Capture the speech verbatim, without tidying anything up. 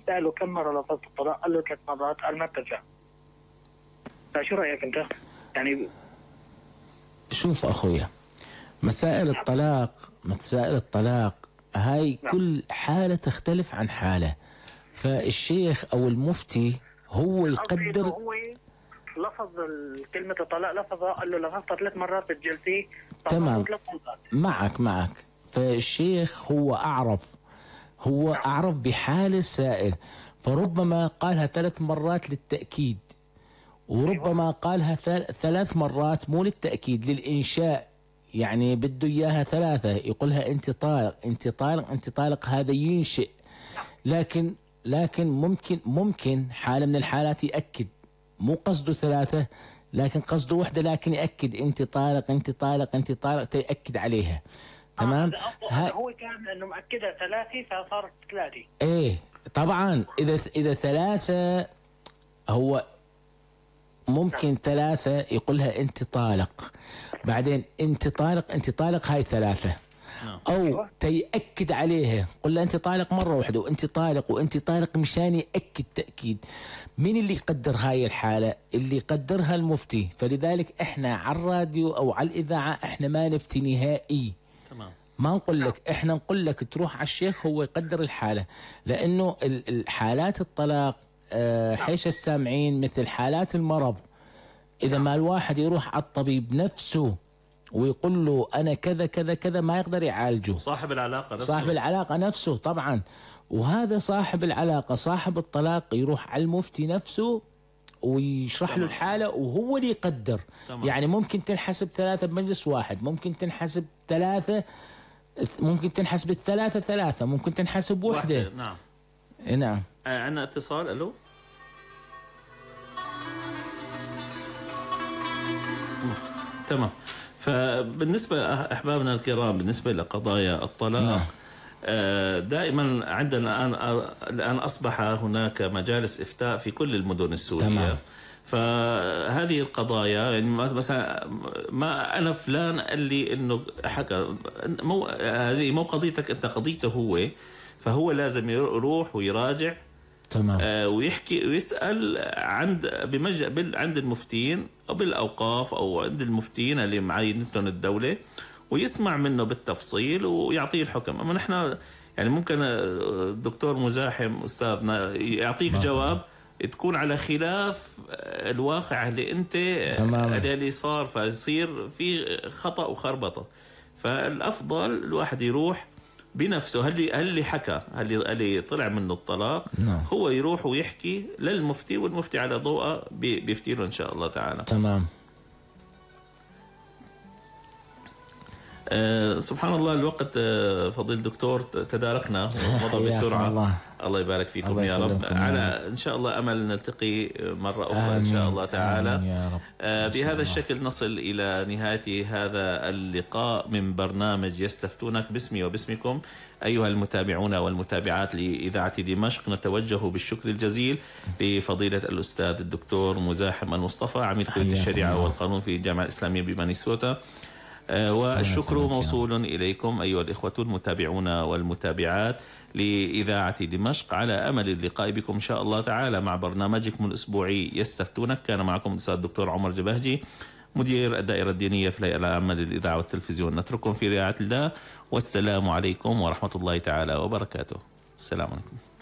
ساله كم مره لفظت الطلاق، قال له ثلاث مرات، قال ما بترجع. فشو رايك انت؟ يعني شوف اخويا، مسائل الطلاق مسائل الطلاق هاي نعم. كل حالة تختلف عن حالة، فالشيخ او المفتي هو يقدر. هو لفظ كلمة الطلاق لفظها، قال له لفظتها ثلاث مرات بالجلسة. تمام، معك معك فالشيخ هو اعرف هو نعم. اعرف بحال السائل، فربما قالها ثلاث مرات للتأكيد، وربما قالها ثلاث مرات مو للتأكيد، للإنشاء، يعني بده إياها ثلاثة، يقولها أنت طالق أنت طالق أنت طالق، هذا ينشئ. لكن لكن ممكن ممكن حالة من الحالات يأكد، مو قصده ثلاثة لكن قصده وحدة، لكن يأكد أنت طالق أنت طالق أنت طالق، تأكد عليها. تمام. آه هو كان انه مأكدها ثلاثة فصارت ثلاثة. ايه طبعا، اذا اذا ثلاثة هو ممكن نعم. ثلاثة يقولها انت طالق، بعدين انت طالق انت طالق، هاي ثلاثة. نعم. او تيأكد عليها، قل له انت طالق مرة واحدة وانت طالق وانت طالق، مشان يأكد تأكيد. مين اللي يقدر هاي الحالة؟ اللي يقدرها المفتي. فلذلك احنا على الراديو او على الاذاعة احنا ما نفتي نهائي. تمام. ما نقول لك، احنا نقول لك تروح على الشيخ هو يقدر الحالة، لانه الحالات الطلاق أه حيش السامعين مثل حالات المرض، اذا ما الواحد يروح على الطبيب نفسه ويقول له انا كذا كذا كذا، ما يقدر يعالجه. صاحب العلاقة نفسه صاحب العلاقة نفسه طبعا. وهذا صاحب العلاقة صاحب الطلاق يروح على المفتي نفسه ويشرح تمام. له الحالة وهو اللي يقدر. تمام. يعني ممكن تنحسب ثلاثة بمجلس واحد، ممكن تنحسب ثلاثة، ممكن تنحسب الثلاثة ثلاثة، ممكن تنحسب وحدة. وحدة. نعم. نعم. آه عندنا اتصال. الو. تمام. فبالنسبة أحبابنا الكرام، بالنسبة لقضايا الطلاق نعم. دائما عندنا الآن الآن أصبح هناك مجالس إفتاء في كل المدن السورية. تمام. فهذه القضايا يعني مثلا ما أنا فلان قال لي إنه حكى مو هذه مو قضيتك أنت، قضيته هو، فهو لازم يروح ويراجع. تمام. آه ويحكي ويسأل عند بمج عند المفتين أو بالأوقاف أو عند المفتين اللي معينتهم الدولة، ويسمع منه بالتفصيل ويعطيه الحكم. أما نحن يعني ممكن الدكتور مزاحم أستاذنا يعطيك جواب تكون على خلاف الواقع اللي أنت تمام. اللي صار، فيصير في خطأ وخربطة. فالأفضل الواحد يروح بنفسه، هل هل اللي حكى هل اللي طلع منه الطلاق نعم. هو يروح ويحكي للمفتي، والمفتي على ضوءه بيفتي له إن شاء الله تعالى. تمام. آه سبحان الله، الوقت آه فضيل الدكتور تداركنا ومضى بسرعة. الله. الله يبارك فيكم الله يا رب. على إن شاء الله أمل نلتقي مرة أخرى آمين. إن شاء الله تعالى. يا رب. آه بهذا الشكل نصل إلى نهاية هذا اللقاء من برنامج يستفتونك، باسمي وباسمكم أيها المتابعون والمتابعات لإذاعة دمشق. نتوجه بالشكر الجزيل لفضيلة الأستاذ الدكتور مزاحم المصطفى، عميد كلية الشريعة والقانون في الجامعة الإسلامية بمينيسوتا. آه والشكر موصول إليكم أيها الإخوة المتابعون والمتابعات لإذاعة دمشق، على أمل اللقاء بكم إن شاء الله تعالى مع برنامجكم الأسبوعي يستفتونك. كان معكم الأستاذ الدكتور عمر جبهجي، مدير الدائرة الدينية في الهيئة العامة للإذاعة والتلفزيون. نترككم في رعاية الله، والسلام عليكم ورحمة الله تعالى وبركاته. السلام عليكم.